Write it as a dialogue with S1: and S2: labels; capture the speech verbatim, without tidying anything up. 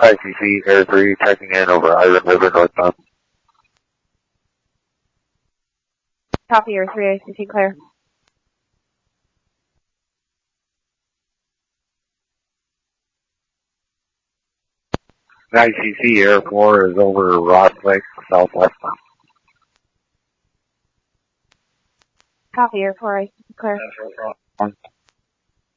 S1: I C C, Air three, checking in over Iron River northbound.
S2: Copy, Air three, I C C, clear.
S1: I C C, Air four is over Ross Lake, southwestbound.
S2: Copy, Air four, I C C, clear.